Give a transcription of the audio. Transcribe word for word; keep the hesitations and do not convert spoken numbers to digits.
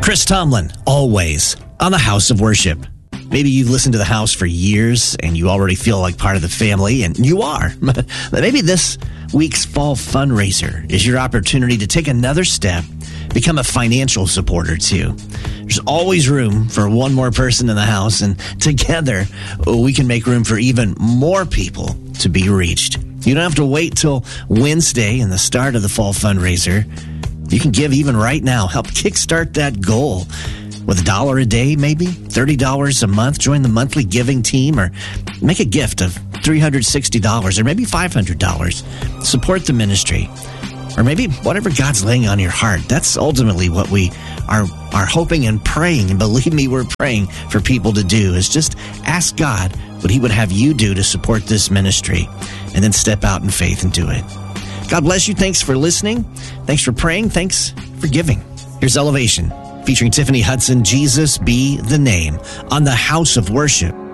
Chris Tomlin, always on the House of Worship. Maybe you've listened to the house for years and you already feel like part of the family, and you are. But maybe this week's fall fundraiser is your opportunity to take another step, become a financial supporter too. There's always room for one more person in the house, and together we can make room for even more people to be reached. You don't have to wait till Wednesday and the start of the fall fundraiser. You can give even right now. Help kickstart that goal with a dollar a day, maybe thirty dollars a month. Join the monthly giving team, or make a gift of three hundred sixty dollars or maybe five hundred dollars. Support the ministry, or maybe whatever God's laying on your heart. That's ultimately what we are, are hoping and praying. And believe me, we're praying for people to do, is just ask God what he would have you do to support this ministry, and then step out in faith and do it. God bless you. Thanks for listening. Thanks for praying. Thanks for giving. Here's Elevation, featuring Tiffany Hudson, Jesus Be the Name, on the House of Worship.